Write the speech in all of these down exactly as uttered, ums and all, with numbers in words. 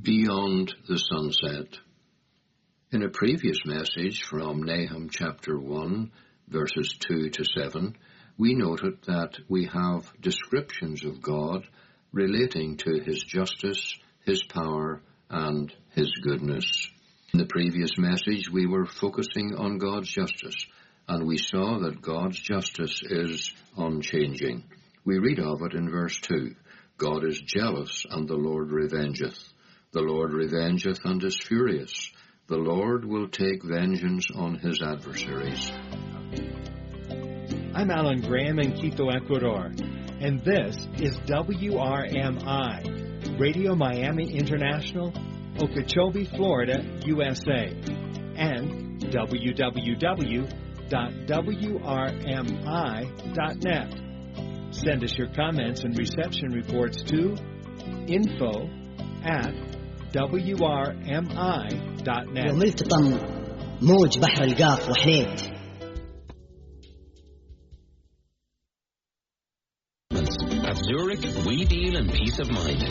Beyond the Sunset. In a previous message from Nahum chapter one, verses two to seven, we noted that we have descriptions of God relating to his justice, his power, and his goodness. In the previous message, we were focusing on God's justice, and we saw that God's justice is unchanging. We read of it in verse two. God is jealous, and the Lord revengeth. The Lord revengeth and is furious. The Lord will take vengeance on his adversaries. I'm Alan Graham in Quito, Ecuador, and this is W R M I, Radio Miami International, Okeechobee, Florida, U S A, and w w w dot w r m i dot net. Send us your comments and reception reports to info at w r m i dot net. يوم التطم موج بحر القاف وحليت. At Zurich, we deal in peace of mind.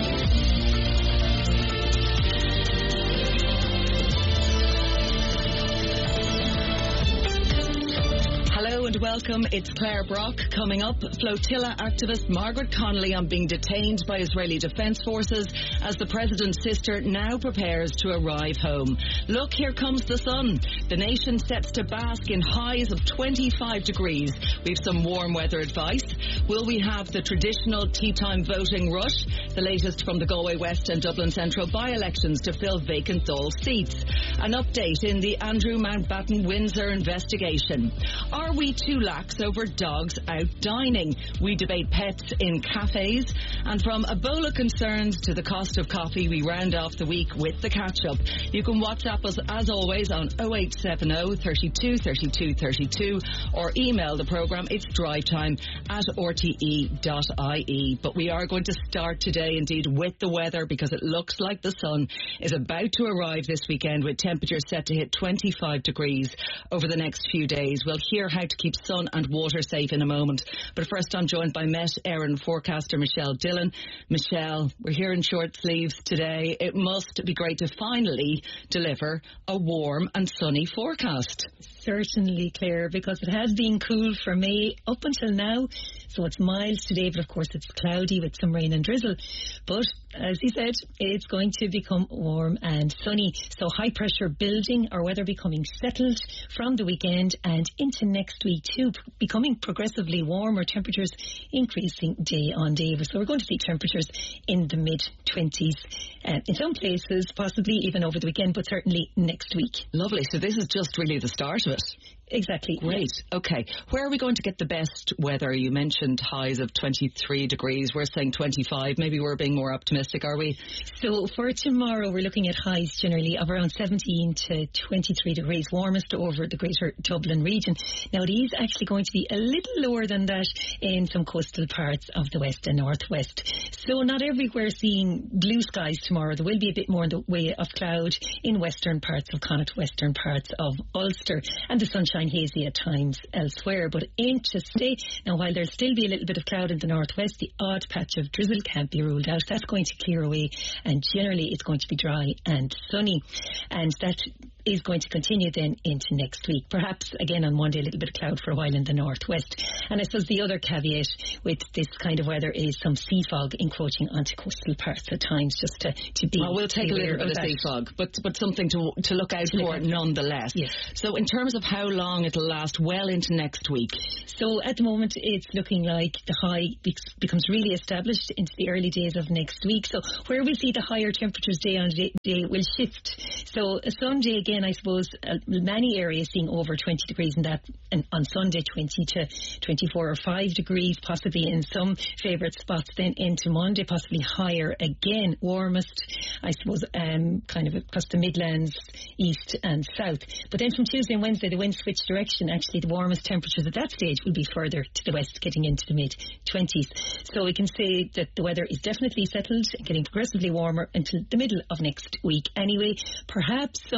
Hello and welcome. It's Claire Brock. Coming up, flotilla activist Margaret Connolly on being detained by Israeli Defence Forces as the President's sister now prepares to arrive home. Look, here comes the sun. The nation sets to bask in highs of twenty-five degrees. We've some warm weather advice. Will we have the traditional tea time voting rush? The latest from the Galway West and Dublin Central by-elections to fill vacant Dáil seats. An update in the Andrew Mountbatten Windsor investigation. Are we too lax over dogs out dining? We debate pets in cafes. And from Ebola concerns to the cost of coffee, we round off the week with the catch-up. You can WhatsApp us, as always, on oh eight seven oh, thirty-two, thirty-two, thirty-two or email the programme. It's drivetime at r t e dot i e. But we are going to start today, indeed, with the weather because it looks like the sun is about to arrive this weekend with temperatures set to hit twenty-five degrees over the next few days. We'll hear how to keep sun and water safe in a moment. But first, I'm joined by Met Éireann forecaster Michelle Dillon. Michelle, we're here in short sleeves today. It must be great to finally deliver a warm and sunny forecast. Certainly, Claire, because it has been cool for May up until now. So it's mild today, but of course it's cloudy with some rain and drizzle. But as he said, it's going to become warm and sunny. So high pressure building, our weather becoming settled from the weekend and into next week too, becoming progressively warmer, temperatures increasing day on day. So we're going to see temperatures in the mid twenties. Uh, in some places, possibly even over the weekend, but certainly next week. Lovely. So this is just really the start of it. Exactly. Great. Okay. Where are we going to get the best weather? You mentioned highs of twenty-three degrees. We're saying twenty-five. Maybe we're being more optimistic, are we? So for tomorrow, we're looking at highs generally of around seventeen to twenty-three degrees, warmest over the greater Dublin region. Now, it is actually going to be a little lower than that in some coastal parts of the west and northwest. So not everywhere seeing blue skies tomorrow. There will be a bit more in the way of cloud in western parts of Connacht, western parts of Ulster, and the sunshine hazy at times elsewhere, but ain't to stay. Now, while there'll still be a little bit of cloud in the northwest, the odd patch of drizzle can't be ruled out. That's going to clear away, and generally it's going to be dry and sunny, and that is going to continue then into next week. Perhaps again on Monday a little bit of cloud for a while in the northwest. And I suppose the other caveat with this kind of weather is some sea fog encroaching onto coastal parts at times, just to, to be well, we'll take a little bit of, of sea fog, but but something to to look out to for look nonetheless. Yes. So in terms of how long it'll last, well into next week. So at the moment it's looking like the high becomes really established into the early days of next week. So where we see the higher temperatures day on day, day will shift. So Sunday again, I suppose uh, many areas seeing over twenty degrees, and that and on Sunday twenty to twenty-four or five degrees, possibly in some favourite spots. Then into Monday, possibly higher again, warmest I suppose um, kind of across the Midlands, east and south. But then from Tuesday and Wednesday the winds switch direction. Actually the warmest temperatures at that stage will be further to the west, getting into the mid twenties. So we can say that the weather is definitely settled and getting progressively warmer until the middle of next week anyway. Perhaps some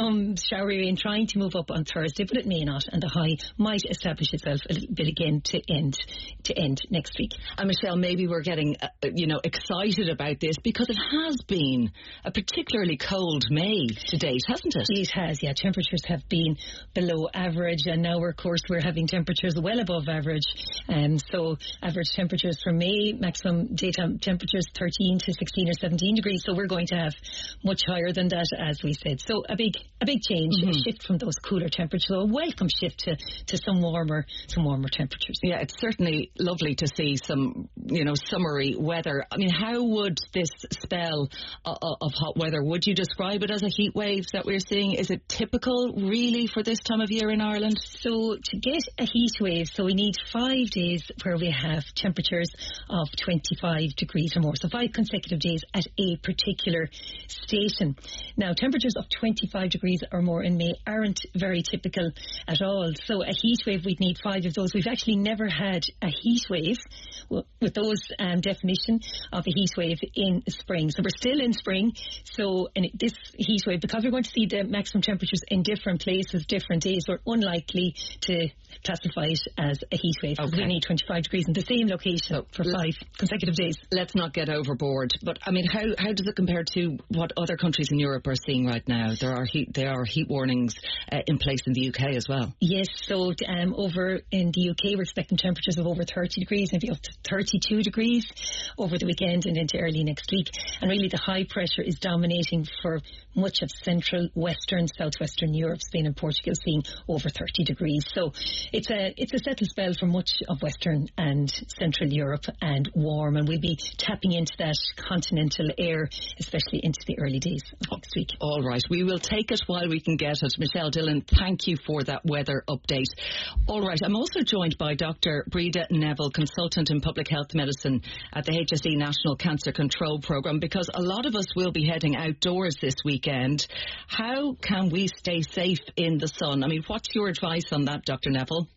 showery rain trying to move up on Thursday, but it may not, and the high might establish itself a little bit again to end to end next week. And Michelle, maybe we're getting uh, you know excited about this because it has been a particularly cold May to date, hasn't it? It has, yeah. Temperatures have been below average, and now, of course, we're having temperatures well above average. Um, so average temperatures for May, maximum daytime temperatures thirteen to sixteen or seventeen degrees. So we're going to have much higher than that, as we said. So a big, a big change, mm-hmm. a shift from those cooler temperatures. So a welcome shift to, to some warmer, some warmer temperatures. Yeah, it's certainly lovely to see some, you know, summery weather. I mean, how would this spell of, of hot weather, would you describe it as a heat wave that we're seeing? Is it typical, really, for this time of year in Ireland? So to get a heat wave, so we need five days where we have temperatures of twenty-five degrees or more. So five consecutive days at a particular station. Now, temperatures of twenty-five degrees or more in May aren't very typical at all. So a heat wave, we'd need five of those. We've actually never had a heat wave with those um, definition of a heat wave in spring. So we're still in spring. So in this heat wave, because we're going to see the maximum temperatures in different places, different days, we're unlikely to classify it as a heat wave. Okay. We need twenty-five degrees in the same location so for five consecutive days. Let's not get overboard. But I mean, how how does it compare to what other countries in Europe are seeing right now? There are heat there are heat warnings uh, in place in the U K as well. Yes. So um, over in the U K, we're expecting temperatures of over thirty degrees, maybe up to thirty-two degrees over the weekend and into early next week. And really, the high pressure is dominating for much of central, western, southwestern Europe. Spain and Portugal seeing over thirty degrees. So it's a it's a settled spell for much of western and central Europe, and warm. And we'll be tapping into that continental air, especially into the early days of next week. All right, we will take it while we can get it. Michelle Dillon, thank you for that weather update. All right, I'm also joined by Doctor Breda Neville, consultant in public health medicine at the H S E National Cancer Control Programme, because a lot of us will be heading outdoors this weekend. How can we stay safe in the sun? I mean, what's your advice on that, Doctor Neville?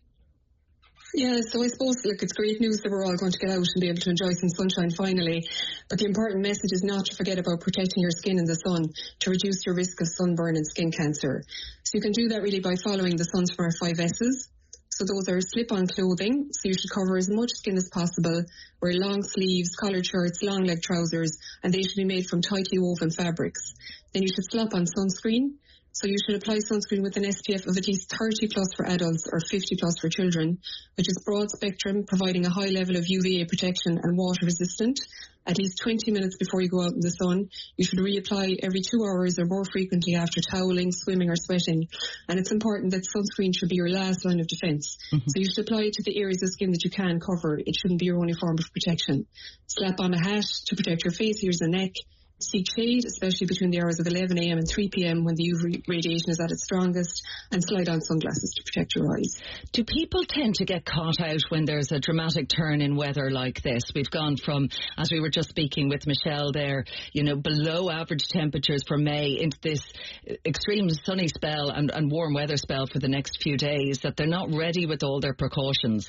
Yeah, so I suppose, look, it's great news that we're all going to get out and be able to enjoy some sunshine finally. But the important message is not to forget about protecting your skin in the sun to reduce your risk of sunburn and skin cancer. So you can do that really by following the Sun Smart five S's. So those are slip-on clothing, so you should cover as much skin as possible, wear long sleeves, collared shirts, long leg trousers, and they should be made from tightly woven fabrics. Then you should slap on sunscreen. So you should apply sunscreen with an S P F of at least thirty plus for adults or fifty plus for children, which is broad spectrum, providing a high level of U V A protection and water resistant. At least twenty minutes before you go out in the sun. You should reapply every two hours or more frequently after toweling, swimming or sweating. And it's important that sunscreen should be your last line of defence. Mm-hmm. So you should apply it to the areas of skin that you can cover. It shouldn't be your only form of protection. Slap on a hat to protect your face, ears and neck. Seek shade, especially between the hours of eleven a.m. and three p.m. when the U V radiation is at its strongest, and slide on sunglasses to protect your eyes. Do people tend to get caught out when there's a dramatic turn in weather like this? We've gone from, as we were just speaking with Michelle there, you know, below average temperatures for May into this extreme sunny spell and, and warm weather spell for the next few days, that they're not ready with all their precautions.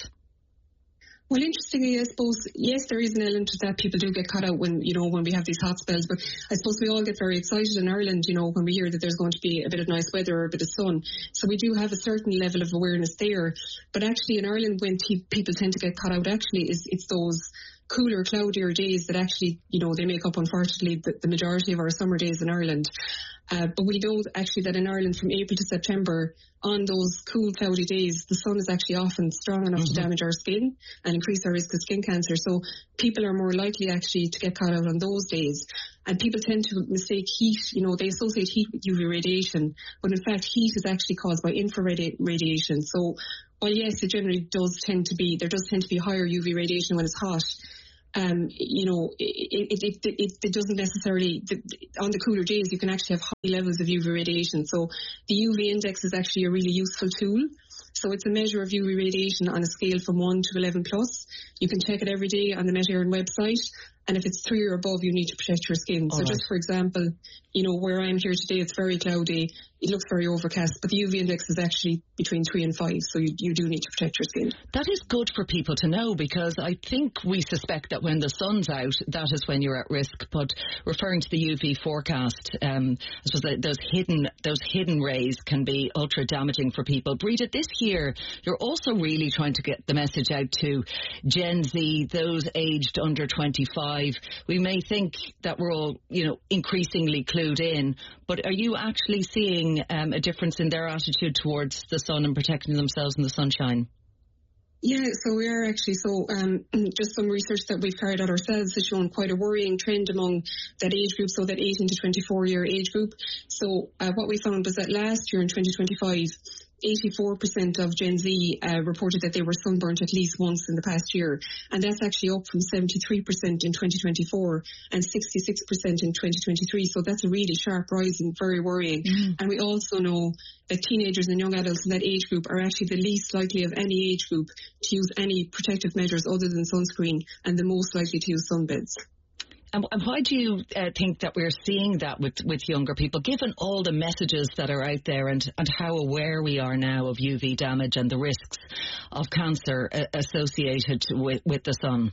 Well, interestingly, I suppose, yes, there is an element to that. People do get caught out when, you know, when we have these hot spells, but I suppose we all get very excited in Ireland, you know, when we hear that there's going to be a bit of nice weather or a bit of sun. So we do have a certain level of awareness there. But actually in Ireland, when t- people tend to get caught out, actually, is it's those cooler, cloudier days that actually, you know, they make up, unfortunately, the, the majority of our summer days in Ireland. Uh, but we know actually that in Ireland from April to September, on those cool, cloudy days, the sun is actually often strong enough mm-hmm. to damage our skin and increase our risk of skin cancer. So people are more likely actually to get caught out on those days. And people tend to mistake heat, you know, they associate heat with U V radiation, but in fact heat is actually caused by infrared radiation. So while yes, it generally does tend to be, there does tend to be higher U V radiation when it's hot, Um, you know, it, it, it, it, it doesn't necessarily, the, on the cooler days, you can actually have high levels of U V radiation. So the U V index is actually a really useful tool. So it's a measure of U V radiation on a scale from one to eleven plus. You can check it every day on the Met Éireann website. And if it's three or above, you need to protect your skin. All so right. just for example, you know, where I'm here today, it's very cloudy. It looks very overcast, but the U V index is actually between three and five, so you, you do need to protect your skin. That is good for people to know, because I think we suspect that when the sun's out, that is when you're at risk. But referring to the U V forecast, um, I suppose that those hidden those hidden rays can be ultra damaging for people. Breda, this year you're also really trying to get the message out to Gen Z, those aged under twenty-five. We may think that we're all, you know, increasingly clued in, but are you actually seeing um, a difference in their attitude towards the sun and protecting themselves in the sunshine? Yeah, so we are actually, so um, just some research that we've carried out ourselves has shown quite a worrying trend among that age group, so that eighteen to twenty-four year age group. So uh, what we found was that last year in twenty twenty-five, eighty-four percent of Gen Z uh, reported that they were sunburnt at least once in the past year. And that's actually up from seventy-three percent in twenty twenty-four and sixty-six percent in twenty twenty-three. So that's a really sharp rise and very worrying. Mm. And we also know that teenagers and young adults in that age group are actually the least likely of any age group to use any protective measures other than sunscreen, and the most likely to use sunbeds. And, and why do you uh, think that we're seeing that with, with younger people, given all the messages that are out there and, and how aware we are now of U V damage and the risks of cancer uh, associated with, with the sun?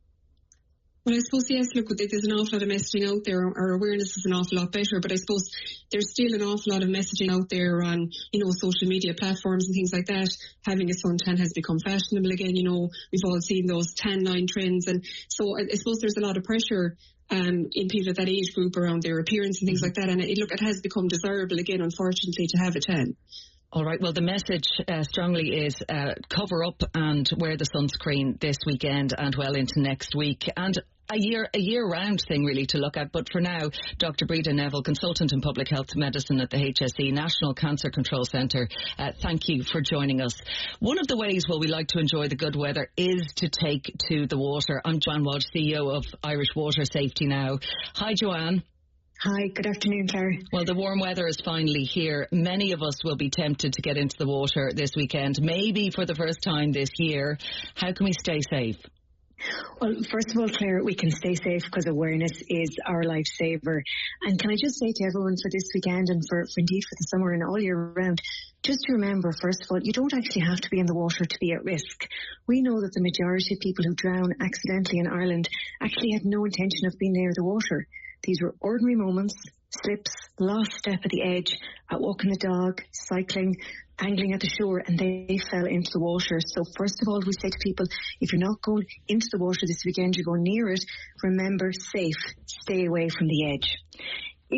Well, I suppose, yes, look, there's an awful lot of messaging out there. Our awareness is an awful lot better, but I suppose there's still an awful lot of messaging out there on, you know, social media platforms and things like that. Having a suntan has become fashionable again. You know, we've all seen those tan line trends. And so I, I suppose there's a lot of pressure um, in people at that age group around their appearance and things like that. And it, look, it has become desirable again, unfortunately, to have a tan. All right. Well, the message uh, strongly is uh, cover up and wear the sunscreen this weekend and well into next week. And a year a year-round thing, really, to look at. But for now, Doctor Breda Neville, Consultant in Public Health Medicine at the H S E National Cancer Control Centre, uh, thank you for joining us. One of the ways, well, we like to enjoy the good weather is to take to the water. I'm Joanne Walsh, C E O of Irish Water Safety Now. Hi, Joanne. Hi, good afternoon, Claire. Well, the warm weather is finally here. Many of us will be tempted to get into the water this weekend, maybe for the first time this year. How can we stay safe? Well, first of all, Claire, we can stay safe because awareness is our lifesaver. And can I just say to everyone for this weekend and for, for indeed for the summer and all year round, just to remember, first of all, you don't actually have to be in the water to be at risk. We know that the majority of people who drown accidentally in Ireland actually had no intention of being near the water. These were ordinary moments, slips, lost step at the edge, out walking the dog, cycling, angling at the shore, and they fell into the water. So first of all, we say to people, if you're not going into the water this weekend, you're going near it, remember, safe, stay away from the edge. If,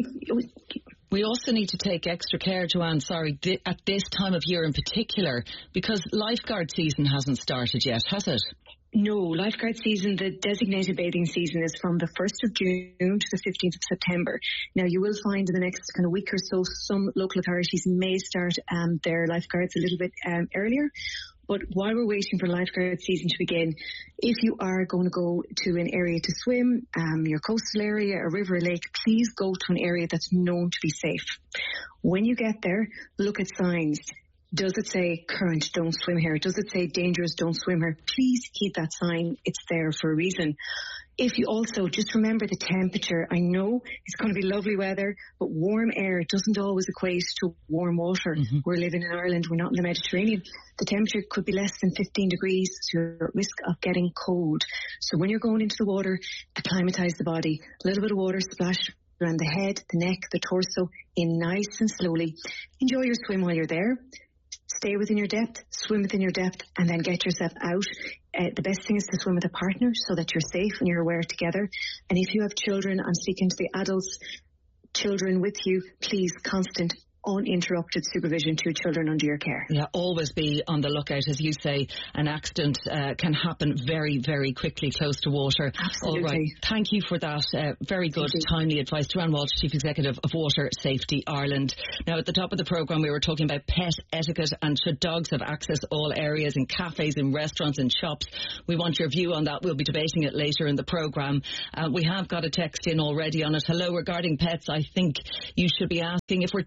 we also need to take extra care, Joanne, sorry, th- at this time of year in particular, because lifeguard season hasn't started yet, has it? No, lifeguard season, the designated bathing season, is from the first of June to the fifteenth of September. Now, you will find in the next kind of week or so, some local authorities may start um, their lifeguards a little bit um, earlier. But while we're waiting for lifeguard season to begin, if you are going to go to an area to swim, um, your coastal area, a river, a lake, please go to an area that's known to be safe. When you get there, look at signs. Does it say current, don't swim here? Does it say dangerous, don't swim here? Please keep that sign. It's there for a reason. If you also just remember the temperature. I know it's going to be lovely weather, but warm air doesn't always equate to warm water. Mm-hmm. We're living in Ireland. We're not in the Mediterranean. The temperature could be less than fifteen degrees, so you're at risk of getting cold. So when you're going into the water, acclimatise the body. A little bit of water splashed around the head, the neck, the torso, in nice and slowly. Enjoy your swim while you're there. Stay within your depth, swim within your depth, and then get yourself out. Uh, the best thing is to swim with a partner so that you're safe and you're aware together. And if you have children, I'm speaking to the adults, children with you, please constant uninterrupted supervision to children under your care. Yeah, always be on the lookout. As you say, an accident uh, can happen very, very quickly close to water. Absolutely. All right. Thank you for that. Uh, very good, timely advice. Joanne Walsh, Chief Executive of Water Safety Ireland. Now, at the top of the programme, we were talking about pet etiquette and should dogs have access to all areas in cafes, in restaurants, in shops. We want your view on that. We'll be debating it later in the programme. Uh, we have got a text in already on it. Hello, regarding pets, I think you should be asking if we're too uptight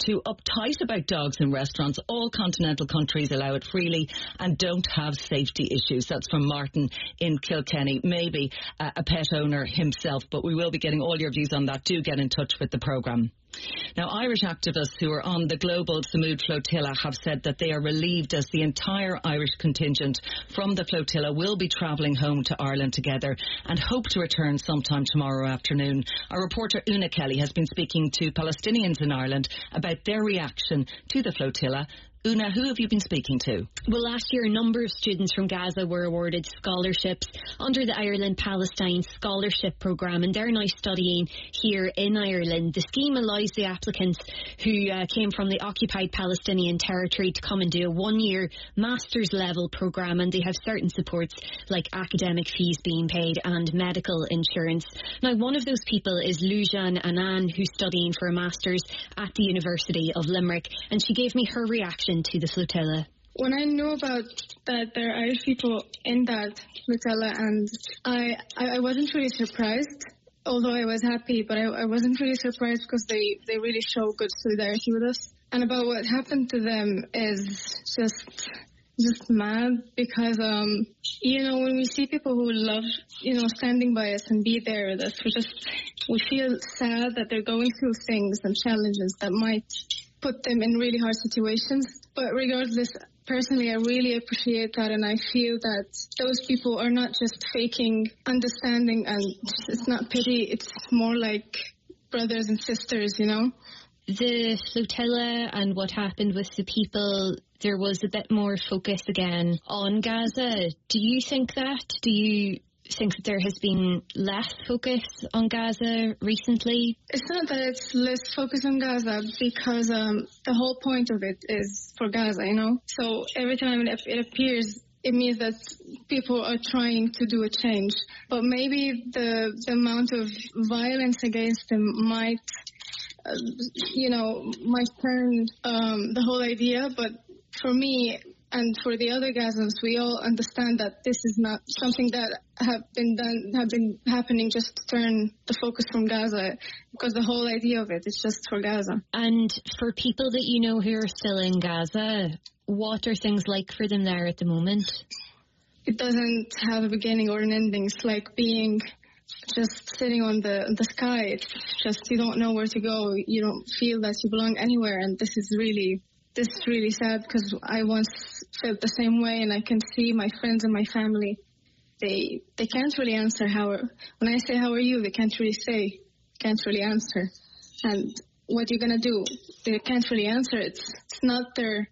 tight about dogs in restaurants. All continental countries allow it freely and don't have safety issues. That's from Martin in Kilkenny, maybe uh, a pet owner himself, but we will be getting all your views on that. Do get in touch with the programme. Now, Irish activists who are on the global Samud flotilla have said that they are relieved as the entire Irish contingent from the flotilla will be travelling home to Ireland together and hope to return sometime tomorrow afternoon. Our reporter Una Kelly has been speaking to Palestinians in Ireland about their reaction to the flotilla. Una, who have you been speaking to? Well, last year, a number of students from Gaza were awarded scholarships under the Ireland-Palestine Scholarship Programme, and they're now studying here in Ireland. The scheme allows the applicants who uh, came from the occupied Palestinian territory to come and do a one-year master's-level programme, and they have certain supports like academic fees being paid and medical insurance. Now, one of those people is Lujan Anan, who's studying for a master's at the University of Limerick, and she gave me her reaction to the flotilla. When I knew about that there are Irish people in that flotilla, and I, I, I wasn't really surprised, although I was happy, but I, I wasn't really surprised because they, they really show good solidarity with us. And about what happened to them is just just mad because, um, you know, when we see people who love, you know, standing by us and be there with us, we just, we feel sad that they're going through things and challenges that might put them in really hard situations. But regardless, personally, I really appreciate that, and I feel that those people are not just faking understanding, and it's not pity, it's more like brothers and sisters, you know? The flotilla and what happened with the people, there was a bit more focus again on Gaza. Do you think that? Do you think that there has been less focus on Gaza recently? It's not that it's less focus on Gaza, because um, the whole point of it is for Gaza, you know? So every time it, it appears, it means that people are trying to do a change. But maybe the, the amount of violence against them might, uh, you know, might turn um, the whole idea. But for me, and for the other Gazans, we all understand that this is not something that have been done, have been happening just to turn the focus from Gaza, because the whole idea of it is just for Gaza. And for people that you know who are still in Gaza, what are things like for them there at the moment? It doesn't have a beginning or an ending. It's like being just sitting on the on the sky. It's just, you don't know where to go. You don't feel that you belong anywhere, and this is really... This is really sad, because I once felt the same way, and I can see my friends and my family, they they can't really answer how, when I say how are you, they can't really say, can't really answer. And what you're going to do, they can't really answer. It's it's not their,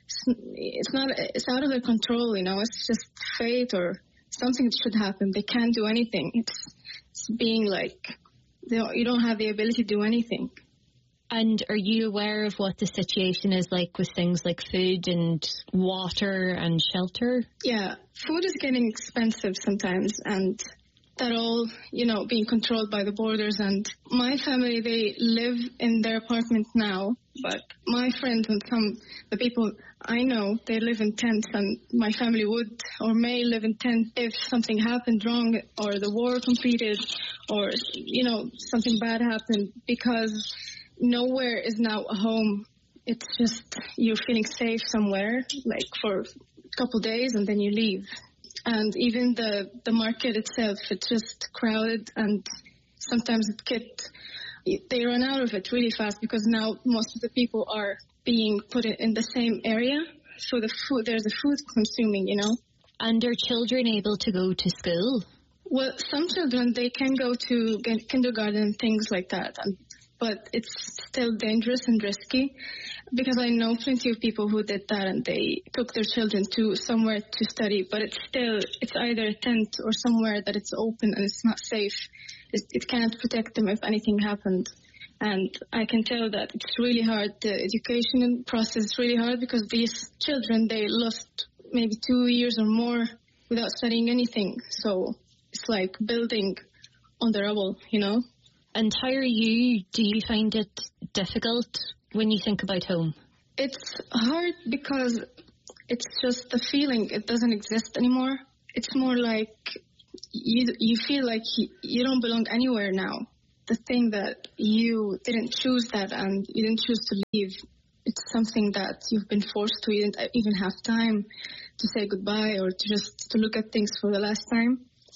it's not, it's out of their control, you know, it's just fate or something that should happen. They can't do anything. It's, it's being like, they don't, you don't have the ability to do anything. And are you aware of what the situation is like with things like food and water and shelter? Yeah, food is getting expensive sometimes, and that all, you know, being controlled by the borders. And my family, they live in their apartment now, but my friends and some, the people I know, they live in tents, and my family would or may live in tents if something happened wrong, or the war completed, or, you know, something bad happened, because nowhere is now a home. It's just you're feeling safe somewhere, like for a couple of days, and then you leave. And even the, the market itself, it's just crowded, and sometimes it get, they run out of it really fast, because now most of the people are being put in the same area. So the food, there's a food consuming, you know. And are children able to go to school? Well, some children, they can go to kindergarten and things like that, and but it's still dangerous and risky, because I know plenty of people who did that, and they took their children to somewhere to study, but it's still, it's either a tent or somewhere that it's open and it's not safe. It, it can't protect them if anything happened. And I can tell that it's really hard. The education process is really hard, because these children, they lost maybe two years or more without studying anything. So it's like building on the rubble, you know. And how are you? Do you find it difficult when you think about home? It's hard because it's just the feeling, it doesn't exist anymore. It's more like you you feel like you, you don't belong anywhere now. The thing that you didn't choose that, and you didn't choose to leave, it's something that you've been forced to even, even have time to say goodbye or to just to look at things for the last time.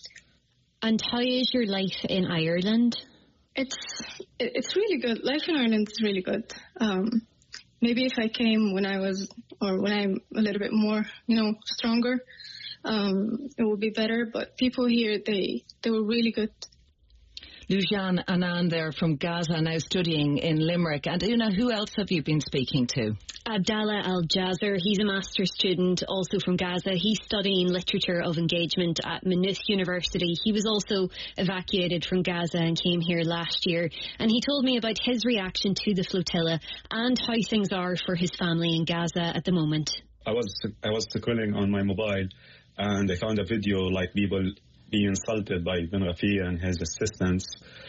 And how is your life in Ireland? It's it's really good. Life in Ireland is really good. Um, maybe if I came when I was, or when I'm a little bit more, you know, stronger, um, it would be better. But people here, they they were really good. Lujan Anand there from Gaza, now studying in Limerick. And Una, who else have you been speaking to? Abdallah Al-Jazar, he's a master's student also from Gaza. He's studying literature of engagement at Maynooth University. He was also evacuated from Gaza and came here last year. And he told me about his reaction to the flotilla and how things are for his family in Gaza at the moment. I was I was scrolling on my mobile and I found a video like people being insulted by Ben Rafia and his assistants.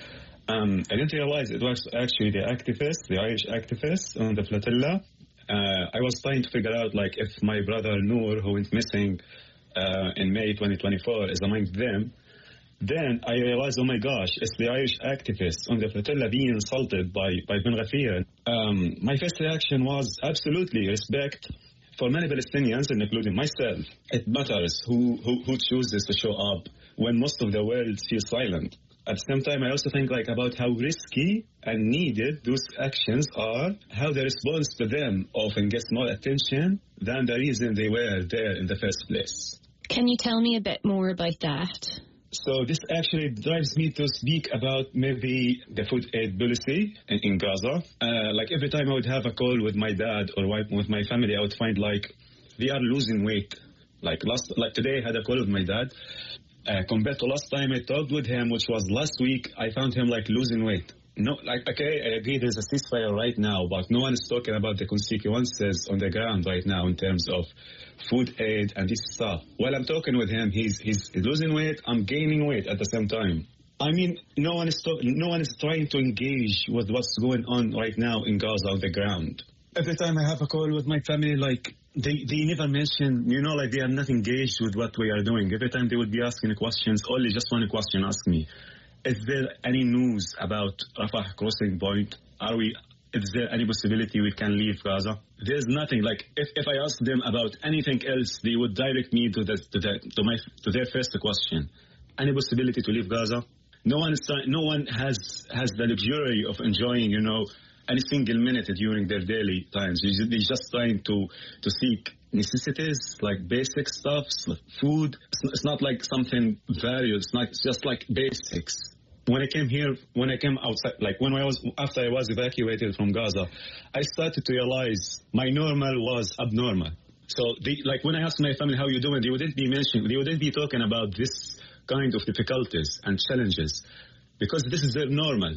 Um, I didn't realize it was actually the activists, the Irish activists on the flotilla. Uh, I was trying to figure out like if my brother Noor, who went missing uh, in May twenty twenty-four, is among them. Then I realized, oh my gosh, it's the Irish activists on the flotilla being insulted by, by Ben Rafia. Um, my first reaction was absolutely respect for many Palestinians, and including myself. It matters who, who, who chooses to show up when most of the world feels silent. At the same time, I also think like about how risky and needed those actions are, how the response to them often gets more attention than the reason they were there in the first place. Can you tell me a bit more about that? So this actually drives me to speak about maybe the food aid policy in, in Gaza. Uh, like every time I would have a call with my dad or with my family, I would find like they are losing weight. Like last, like today I had a call with my dad. Uh, compared to last time I talked with him, which was last week, I found him like losing weight. No, like, okay, I agree there's a ceasefire right now, but no one is talking about the consequences on the ground right now in terms of food aid and this stuff. While I'm talking with him, he's he's losing weight, I'm gaining weight at the same time. I mean, no one is talk- no one is trying to engage with what's going on right now in Gaza on the ground. Every time I have a call with my family, like, they, they never mention, you know, like they are not engaged with what we are doing. Every time they would be asking questions, only just one question ask me. Is there any news about Rafah crossing point? Are we, is there any possibility we can leave Gaza? There's nothing. Like, if, if I ask them about anything else, they would direct me to the, to the, to my, to their first question. Any possibility to leave Gaza? No one is, no one has, has the luxury of enjoying, you know, any single minute during their daily times. They're just trying to, to seek necessities, like basic stuff, like food. It's not like something varied. It's not, it's just like basics. When I came here, when I came outside, like when I was, after I was evacuated from Gaza, I started to realize my normal was abnormal. So, they, like when I asked my family, how you doing, they wouldn't be mentioning, they wouldn't be talking about this kind of difficulties and challenges because this is their normal.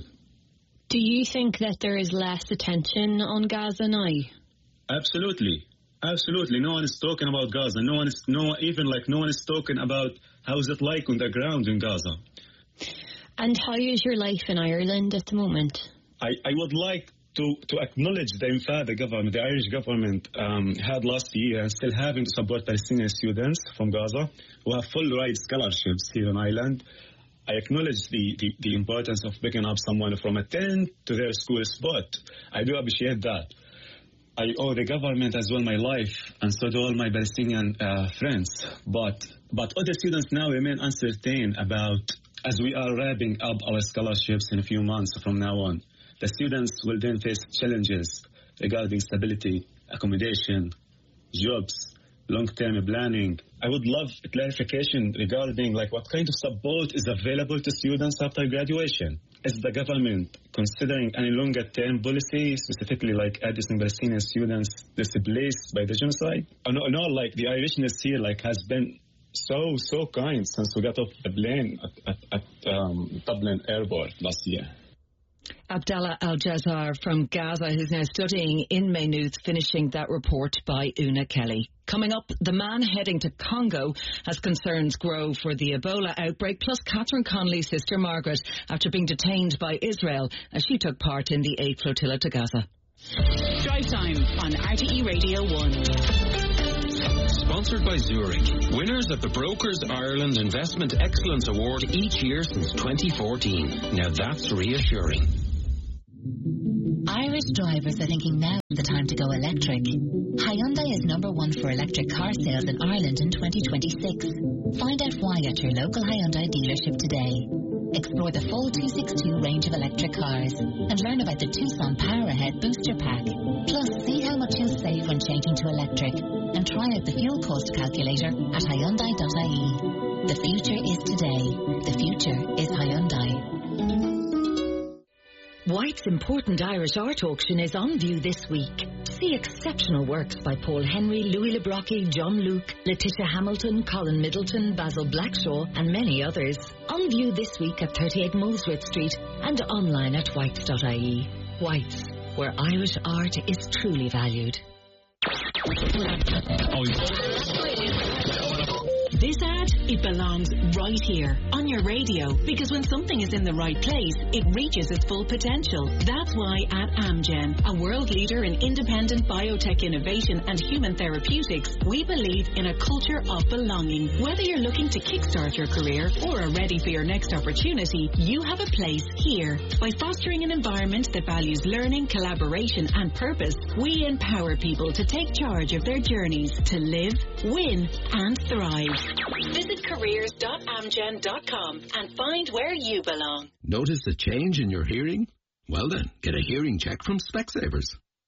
Do you think that there is less attention on Gaza now? Absolutely. Absolutely. No one is talking about Gaza. No one is, no, even like no one is talking about how is it like on the ground in Gaza. And how is your life in Ireland at the moment? I, I would like to, to acknowledge the Intifada government, the Irish government um, had last year and still having to support Palestinian students from Gaza who have full right scholarships here in Ireland. I acknowledge the, the, the importance of picking up someone from a tent to their school spot. I do appreciate that. I owe the government as well my life, and so do all my Palestinian uh, friends. But but other students now remain uncertain about, as we are wrapping up our scholarships in a few months from now on, the students will then face challenges regarding stability, accommodation, jobs, long-term planning. I would love clarification regarding like what kind of support is available to students after graduation. Is the government considering any longer-term policy, specifically like addressing Palestinian students displaced by the genocide? I know, I know like the Irishness here like has been so, so kind since we got off the plane at, at, at um, Dublin Airport last year. Abdallah Al-Jazar from Gaza, who's now studying in Maynooth, finishing that report by Una Kelly. Coming up, the man heading to Congo as concerns grow for the Ebola outbreak, plus Catherine Connolly's sister Margaret after being detained by Israel as she took part in the aid flotilla to Gaza. Drive Time on R T E Radio one. Sponsored by Zurich, winners of the Brokers Ireland Investment Excellence Award each year since twenty fourteen. Now that's reassuring. I Irish drivers are thinking now is the time to go electric. Hyundai is number one for electric car sales in Ireland in twenty twenty-six. Find out why at your local Hyundai dealership today. Explore the full two sixty-two range of electric cars and learn about the Tucson Power Ahead Booster Pack. Plus, see how much you'll save when changing to electric and try out the fuel cost calculator at Hyundai dot I E. The future is today. The future is Hyundai. White's important Irish art auction is on view this week. See exceptional works by Paul Henry, Louis Le Brocq, John Luke, Letitia Hamilton, Colin Middleton, Basil Blackshaw and many others. On view this week at thirty-eight Molesworth Street and online at whites dot I E. White's, where Irish art is truly valued. This ad, it belongs right here on your radio, because when something is in the right place, it reaches its full potential. That's why at Amgen, a world leader in independent biotech innovation and human therapeutics, we believe in a culture of belonging. Whether you're looking to kickstart your career or are ready for your next opportunity, you have a place here. By fostering an environment that values learning, collaboration and purpose, we empower people to take charge of their journeys to live, win and thrive. Visit careers dot amgen dot com and find where you belong. Notice a change in your hearing? Well then, get a hearing check from Specsavers.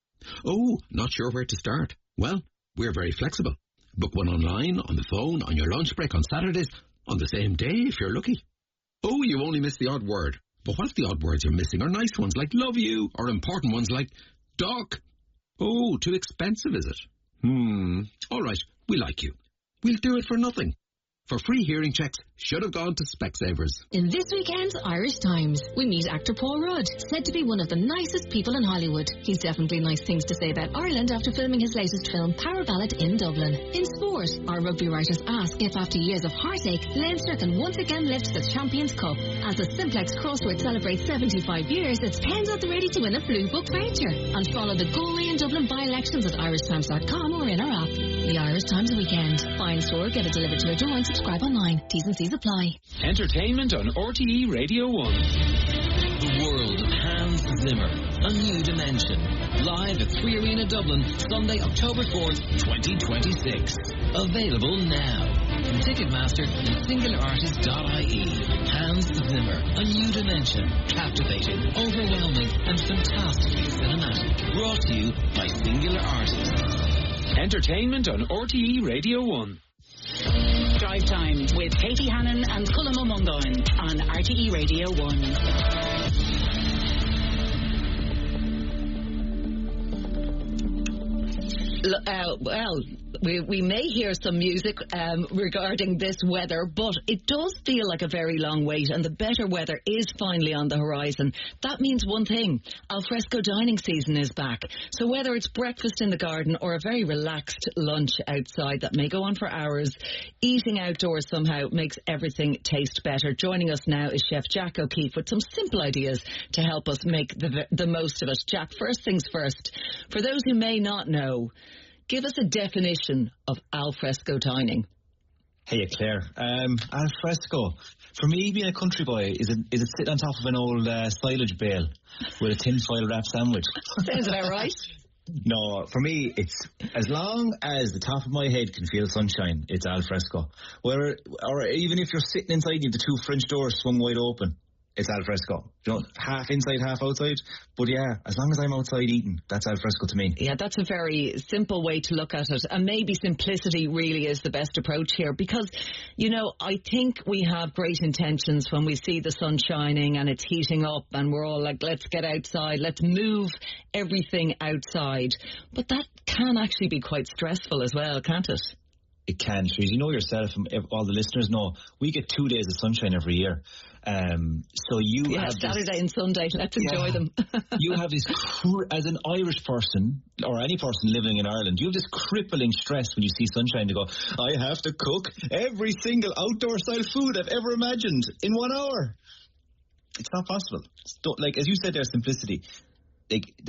Oh, not sure where to start? Well, we're very flexible. Book one online, on the phone, on your lunch break, on Saturdays, on the same day if you're lucky. Oh, you only missed the odd word. But what if the odd words you're missing are nice ones like love you, or important ones like doc? Oh, too expensive, is it? Hmm, all right, we like you. We'll do it for nothing. For free hearing checks, should have gone to Specsavers. In this weekend's Irish Times, we meet actor Paul Rudd, said to be one of the nicest people in Hollywood. He's definitely nice things to say about Ireland after filming his latest film, Power Ballad, in Dublin. In sport, our rugby writers ask if after years of heartache, Leinster can once again lift the Champions Cup. As the Simplex Crossword celebrates seventy-five years, it's pens at the ready to win a Blue Book voucher. And follow the Galway and Dublin by-elections at irish times dot com or in our app. The Irish Times Weekend. Find store, get it delivered to your door and subscribe online. T's and C's apply. Entertainment on R T E Radio one. The world of Hans Zimmer, A New Dimension. Live at Three Arena Dublin, Sunday, October fourth, twenty twenty-six. Available now. From Ticketmaster and singular artist dot I E. Hans Zimmer, A New Dimension. Captivating, overwhelming, and fantastically cinematic. Brought to you by Singular Artists. Entertainment on R T E Radio one. Drive Time with Katie Hannon and Colin O'Mundoin on R T E Radio one. Uh, well, we, we may hear some music um, regarding this weather, but it does feel like a very long wait, and the better weather is finally on the horizon. That means one thing: alfresco dining season is back. So whether it's breakfast in the garden or a very relaxed lunch outside that may go on for hours, eating outdoors somehow makes everything taste better. Joining us now is Chef Jack O'Keefe with some simple ideas to help us make the, the most of it. Jack, first things first, for those who may not know, give us a definition of alfresco dining. Hey, Claire. Um, alfresco, for me, being a country boy, is it, is it sitting on top of an old uh, silage bale with a tin foil wrap sandwich? Sounds about right. No, for me, it's as long as the top of my head can feel sunshine, it's alfresco. Where, or even if you're sitting inside and the two French doors swung wide open, it's alfresco. You know, half inside, half outside. But yeah, as long as I'm outside eating, that's alfresco to me. Yeah, that's a very simple way to look at it. And maybe simplicity really is the best approach here. Because, you know, I think we have great intentions when we see the sun shining and it's heating up and we're all like, let's get outside, let's move everything outside. But that can actually be quite stressful as well, can't it? It can, Shreeze. You know yourself, and all the listeners know, we get two days of sunshine every year. Um, so you yeah, have Saturday this, and Sunday. Let's enjoy yeah, them. You have this, as an Irish person, or any person living in Ireland, you have this crippling stress when you see sunshine to go, I have to cook every single outdoor style food I've ever imagined in one hour. It's not possible. It's like, as you said there, simplicity. Like the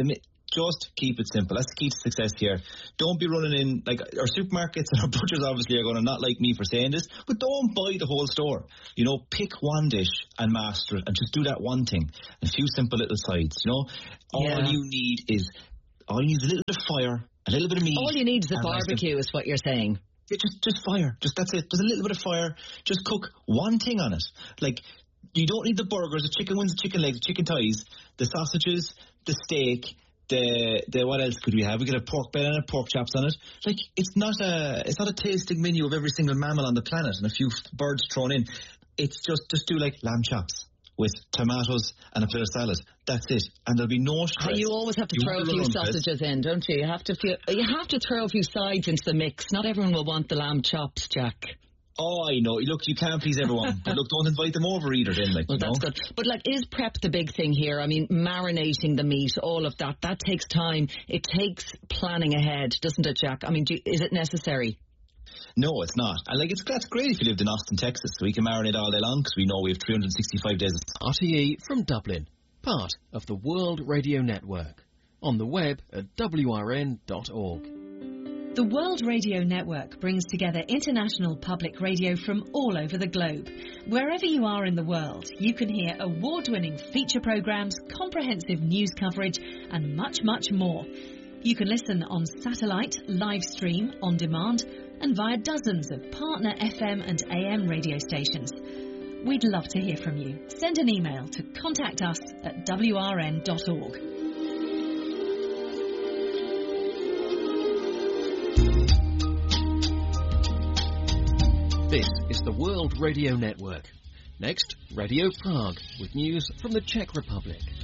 Just keep it simple. That's the key to success here. Don't be running in, like, our supermarkets and our butchers obviously are going to not like me for saying this, but don't buy the whole store. You know, pick one dish and master it and just do that one thing. A few simple little sides, you know. All Yeah. you need is, all you need is a little bit of fire, a little bit of meat. All you need is a and rice. barbecue, is what you're saying. Yeah, just, just fire. Just, that's it. Just a little bit of fire. Just cook one thing on it. Like, you don't need the burgers, the chicken wings, the chicken legs, the chicken thighs, the sausages, the steak, the the what else could we have? We could have pork belly and pork chops on it. Like, it's not a it's not a tasting menu of every single mammal on the planet and a few birds thrown in. It's just just do like lamb chops with tomatoes and a bit of salad. That's it, and there'll be no stress. You always have to You throw a won't few run on sausages in, don't you? You have to feel, you have to throw a few sides into the mix. Not everyone will want the lamb chops, Jack. Oh, I know. Look, you can't please everyone, but look, don't invite them over either. Then, like, well, you that's know? good. But like, is prep the big thing here? I mean, marinating the meat, all of that, that takes time. It takes planning ahead, doesn't it, Jack? I mean, do, is it necessary? No, it's not. And like, it's that's great if you lived in Austin, Texas, so we can marinate all day long because we know we have three hundred sixty-five days. R T E from Dublin, part of the World Radio Network. On the web at W R N dot org. The World Radio Network brings together international public radio from all over the globe. Wherever you are in the world, you can hear award-winning feature programs, comprehensive news coverage, and much, much more. You can listen on satellite, live stream, on demand, and via dozens of partner F M and A M radio stations. We'd love to hear from you. Send an email to contact us at W R N dot org. This is the World Radio Network. Next, Radio Prague with news from the Czech Republic.